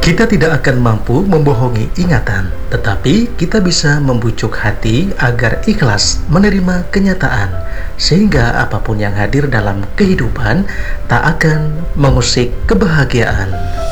Kita tidak akan mampu membohongi ingatan, tetapi kita bisa membujuk hati agar ikhlas menerima kenyataan, sehingga apapun yang hadir dalam kehidupan tak akan mengusik kebahagiaan.